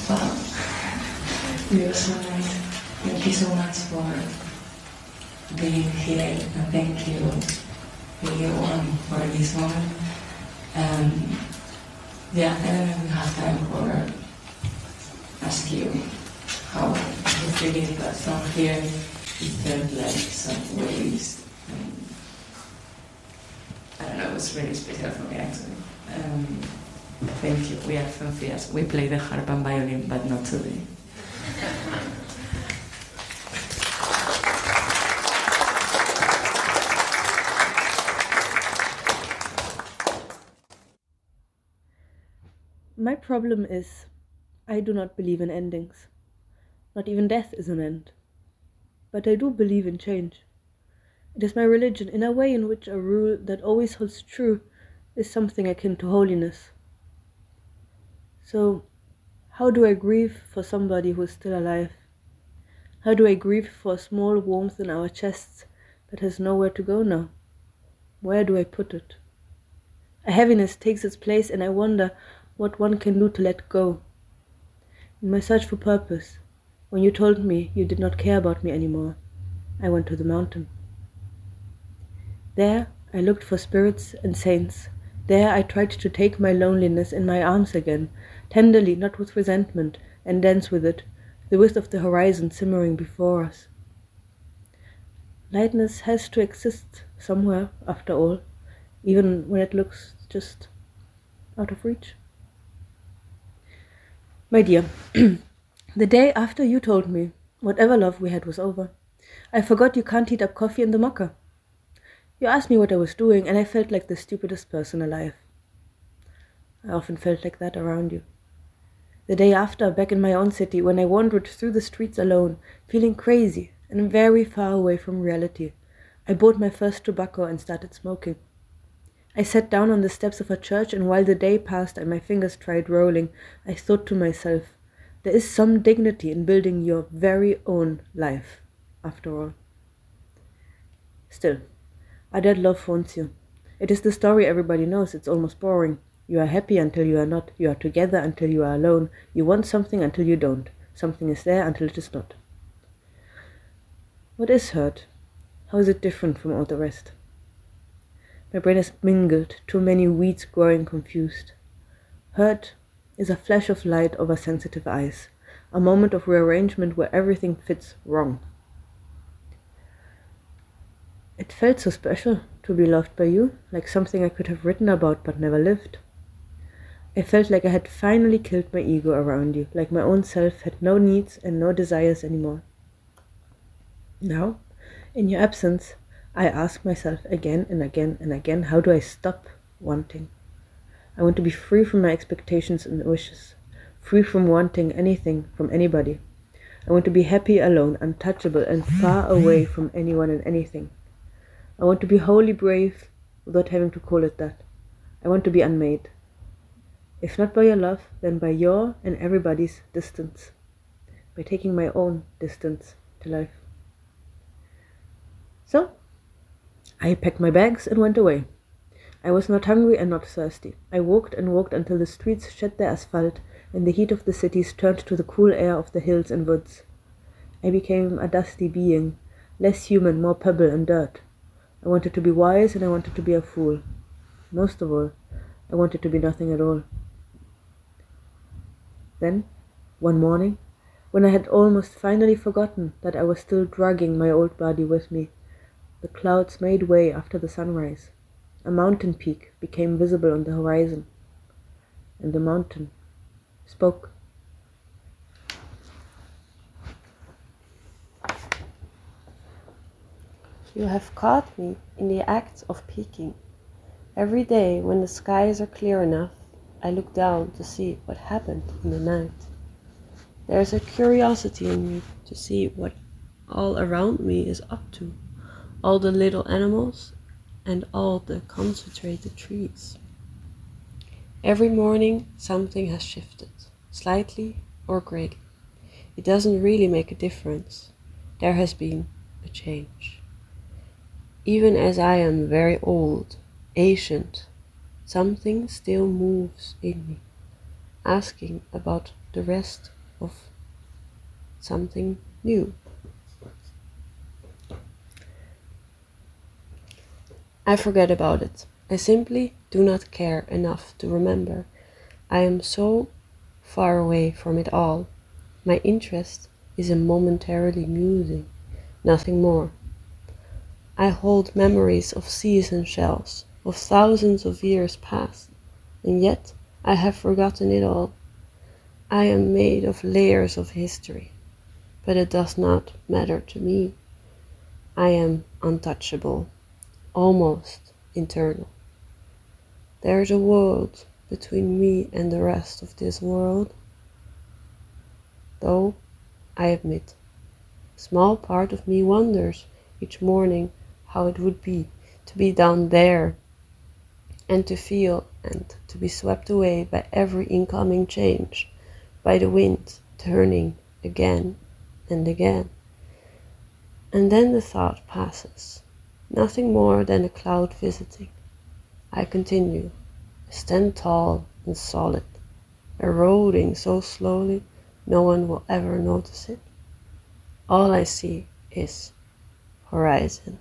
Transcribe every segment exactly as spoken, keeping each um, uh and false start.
Wow. It was so nice. Thank you so much for being here, and thank you, everyone, for this moment. Um, yeah, I don't know if we have time for ask you how you feeling, but from here it felt like some waves. Um, I don't know, it was really special for me actually. Um, thank you. We are from Fias. We play the harp and violin, but not today. My problem is, I do not believe in endings. Not even death is an end. But I do believe in change. It is my religion in a way in which a rule that always holds true is something akin to holiness. So, how do I grieve for somebody who is still alive? How do I grieve for a small warmth in our chests that has nowhere to go now? Where do I put it? A heaviness takes its place, and I wonder what one can do to let go. In my search for purpose, when you told me you did not care about me anymore, I went to the mountain. There I looked for spirits and saints. There I tried to take my loneliness in my arms again, tenderly, not with resentment, and dance with it, the width of the horizon simmering before us. Lightness has to exist somewhere, after all, even when it looks just out of reach. My dear, the day after you told me whatever love we had was over, I forgot you can't heat up coffee in the mocha. You asked me what I was doing, and I felt like the stupidest person alive. I often felt like that around you. The day after, back in my own city, when I wandered through the streets alone, feeling crazy and very far away from reality, I bought my first tobacco and started smoking. I sat down on the steps of a church, and while the day passed and my fingers tried rolling, I thought to myself, there is some dignity in building your very own life, after all. Still, a dead love haunts you. It is the story everybody knows. It's almost boring. You are happy until you are not. You are together until you are alone. You want something until you don't. Something is there until it is not. What is hurt? How is it different from all the rest? My brain is mingled, too many weeds growing confused. Hurt is a flash of light over sensitive eyes, a moment of rearrangement where everything fits wrong. It felt so special to be loved by you, like something I could have written about but never lived. I felt like I had finally killed my ego around you, like my own self had no needs and no desires anymore. Now, in your absence, I ask myself again and again and again, how do I stop wanting? I want to be free from my expectations and wishes, free from wanting anything from anybody. I want to be happy alone, untouchable, and far away from anyone and anything. I want to be wholly brave without having to call it that. I want to be unmade. If not by your love, then by your and everybody's distance. By taking my own distance to life. So, I packed my bags and went away. I was not hungry and not thirsty. I walked and walked until the streets shed their asphalt and the heat of the cities turned to the cool air of the hills and woods. I became a dusty being, less human, more pebble and dirt. I wanted to be wise and I wanted to be a fool. Most of all, I wanted to be nothing at all. Then, one morning, when I had almost finally forgotten that I was still dragging my old body with me, the clouds made way after the sunrise. A mountain peak became visible on the horizon, and the mountain spoke. You have caught me in the act of peeking. Every day when the skies are clear enough, I look down to see what happened in the night. There is a curiosity in me to see what all around me is up to, all the little animals and all the concentrated trees. Every morning something has shifted, slightly or greatly. It doesn't really make a difference. There has been a change. Even as I am very old, ancient, something still moves in me, asking about the rest of something new. I forget about it. I simply do not care enough to remember. I am so far away from it all. My interest is in momentarily musing, nothing more. I hold memories of seas and shells, of thousands of years past, and yet I have forgotten it all. I am made of layers of history, but it does not matter to me. I am untouchable, almost eternal. There is a world between me and the rest of this world. Though, I admit, a small part of me wonders each morning how it would be to be down there and to feel and to be swept away by every incoming change, by the wind turning again and again. And then the thought passes, nothing more than a cloud visiting. I continue, stand tall and solid, eroding so slowly no one will ever notice it. All I see is horizon.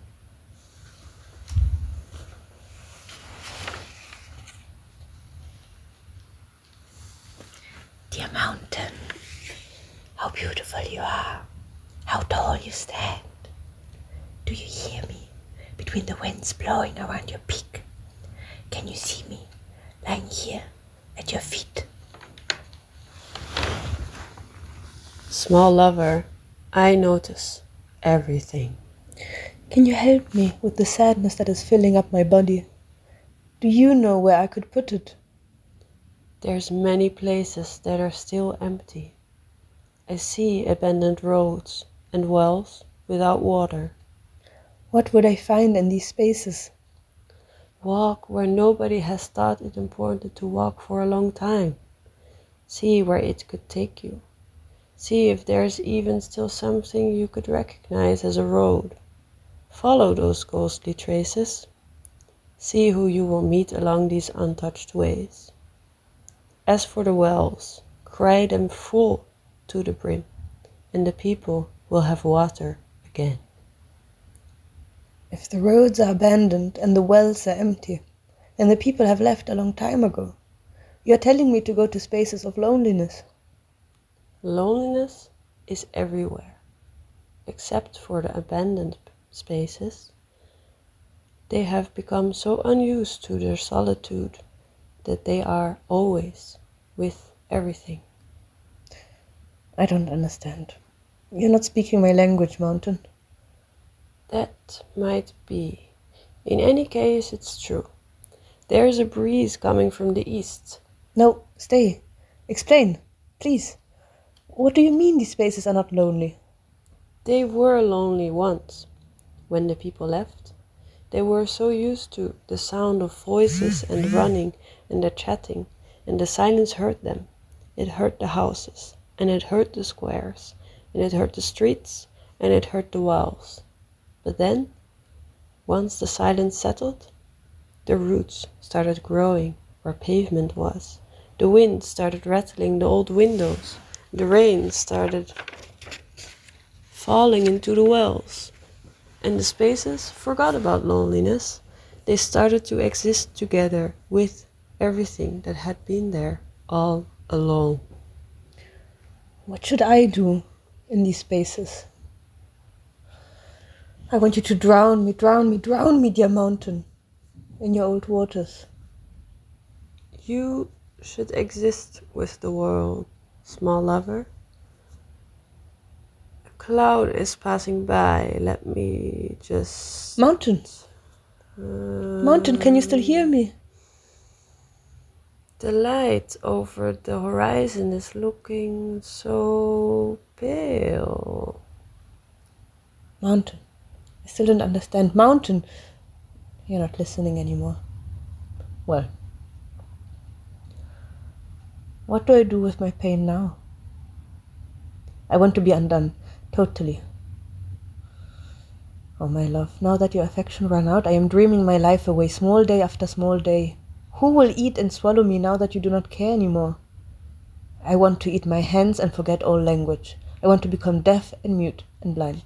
Dear mountain, how beautiful you are, how tall you stand. Do you hear me between the winds blowing around your peak? Can you see me lying here at your feet? Small lover, I notice everything. Can you help me with the sadness that is filling up my body? Do you know where I could put it? There's many places that are still empty. I see abandoned roads and wells without water. What would I find in these spaces? Walk where nobody has thought it important to walk for a long time. See where it could take you. See if there's even still something you could recognize as a road. Follow those ghostly traces. See who you will meet along these untouched ways. As for the wells, cry them full to the brim, and the people will have water again. If the roads are abandoned and the wells are empty, then the people have left a long time ago. You're telling me to go to spaces of loneliness. Loneliness is everywhere, except for the abandoned spaces. They have become so unused to their solitude that they are always with everything. I don't understand. You're not speaking my language, Mountain. That might be. In any case, it's true. There is a breeze coming from the east. No, stay. Explain, please. What do you mean these spaces are not lonely? They were lonely once. When the people left, they were so used to the sound of voices and running and the chatting, and the silence hurt them. It hurt the houses, and it hurt the squares, and it hurt the streets, and it hurt the walls. But then, once the silence settled, the roots started growing where pavement was. The wind started rattling the old windows. The rain started falling into the wells. And the spaces forgot about loneliness. They started to exist together with everything that had been there all along. What should I do in these spaces? I want you to drown me, drown me, drown me, dear mountain, in your old waters. You should exist with the world, small lover. A cloud is passing by. Let me just... Mountain! Um, Mountain, can you still hear me? The light over the horizon is looking so pale. Mountain, I still don't understand. Mountain! You're not listening anymore. Well, what do I do with my pain now? I want to be undone, totally. Oh, my love, now that your affection ran out, I am dreaming my life away, small day after small day. Who will eat and swallow me now that you do not care anymore? I want to eat my hands and forget all language. I want to become deaf and mute and blind.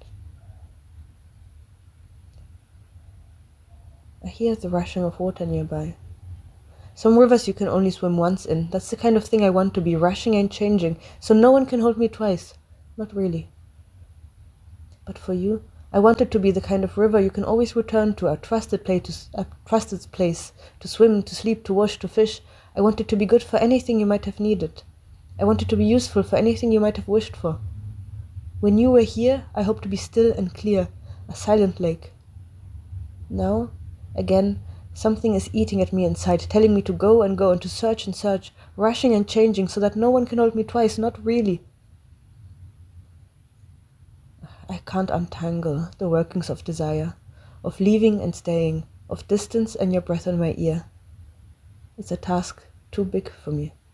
I hear the rushing of water nearby. Some rivers you can only swim once in. That's the kind of thing I want to be, rushing and changing, so no one can hold me twice. Not really. But for you, I wanted to be the kind of river you can always return to, a trusted place, a trusted place to swim, to sleep, to wash, to fish. I wanted to be good for anything you might have needed. I wanted to be useful for anything you might have wished for. When you were here, I hoped to be still and clear, a silent lake. Now, again, something is eating at me inside, telling me to go and go and to search and search, rushing and changing so that no one can hold me twice, not really. I can't untangle the workings of desire, of leaving and staying, of distance and your breath in my ear. It's a task too big for me.